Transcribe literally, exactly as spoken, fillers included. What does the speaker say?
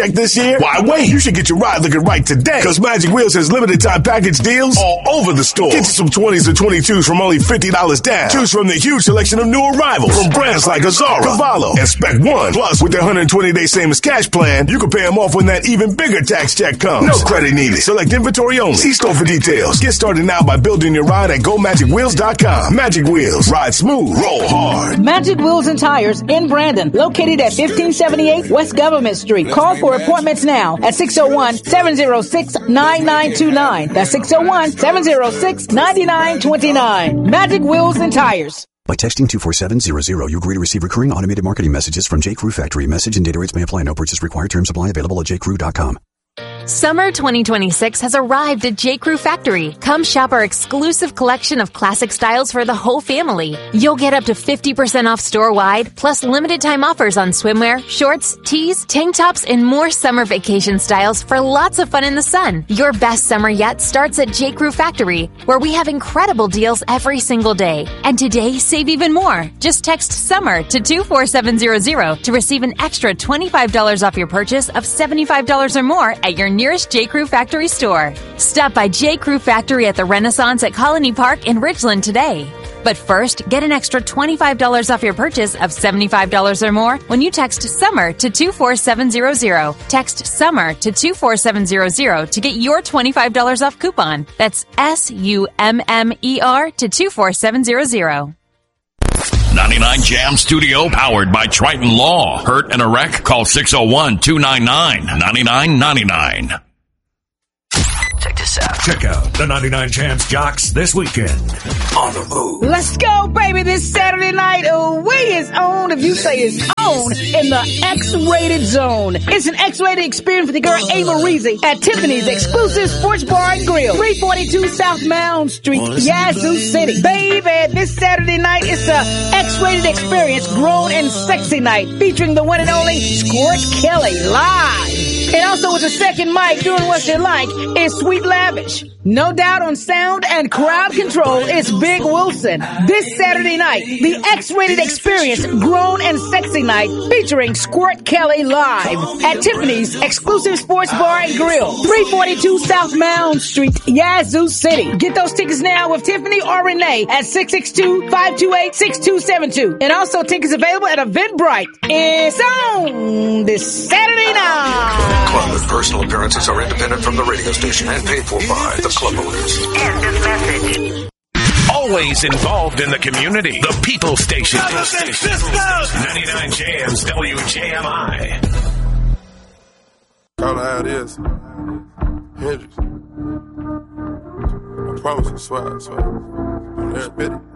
check this year? Why wait? You should get your ride looking right today, because Magic Wheels has limited time package deals all over the store. Get you some twenties or twenty-twos from only fifty dollars down. Choose from the huge selection of new arrivals from brands like Azara, Cavallo, and Spec One. Plus, with their one hundred twenty day same as cash plan, you can pay them off when that even bigger tax check comes. No credit needed. Select inventory only. See store for details. Get started now by building your ride at go magic wheels dot com. Magic Wheels. Ride smooth. Roll hard. Magic Wheels and Tires in Brandon. Located at fifteen seventy-eight West Government Street. Call for appointments now at six oh one, seven oh six, nine nine two nine. That's six oh one, seven oh six, nine nine two nine. Magic Wheels and Tires. By texting two four seven hundred, you agree to receive recurring automated marketing messages from J. Crew Factory. Message and data rates may apply. No purchase required. Terms apply. Available at j crew dot com. Summer twenty twenty-six has arrived at J. Crew Factory. Come shop our exclusive collection of classic styles for the whole family. You'll get up to fifty percent off store-wide, plus limited time offers on swimwear, shorts, tees, tank tops, and more summer vacation styles for lots of fun in the sun. Your best summer yet starts at J. Crew Factory, where we have incredible deals every single day. And today, save even more. Just text SUMMER to two four seven hundred to receive an extra twenty-five dollars off your purchase of seventy-five dollars or more at your nearest J. Crew Factory store. Stop by J. Crew Factory at the Renaissance at Colony Park in Ridgeland today. But first, get an extra twenty-five dollars off your purchase of seventy-five dollars or more when you text SUMMER to two four seven hundred. Text SUMMER to two four seven hundred to get your twenty-five dollars off coupon. That's S U M M E R to two four seven hundred. ninety-nine Jam Studio, powered by Triton Law. Hurt and a wreck? Call six oh one, two nine nine, nine nine nine nine. Check this out. Check out the ninety-nine Jams Jocks this weekend on the move. Let's go, baby, this Saturday night. We is on, if you say it's on, in the X-rated zone. It's an X-rated experience for the girl Ava Reezy at Tiffany's exclusive sports bar and grill, three forty-two South Mound Street, Yazoo City. Baby, this Saturday night, it's a X-rated experience, grown and sexy night, featuring the one and only Squirt Kelly live. And also with the second mic doing what you like is Sweet Lavish. No doubt on sound and crowd control is Big Wilson. This Saturday night, the X-rated experience, grown and sexy night, featuring Squirt Kelly live at Tiffany's exclusive sports bar and grill, three forty-two South Mound Street, Yazoo City. Get those tickets now with Tiffany or Renee at six six two, five two eight, six two seven two. And also tickets available at Eventbrite. It's on this Saturday night. Club and personal appearances are independent from the radio station and paid for by the club owners. End of message. Always involved in the community. The People Station. ninety-nine Jams, W J M I. Call it how it is. Hendrix. I promise I swear, I swear. I'm there, Betty.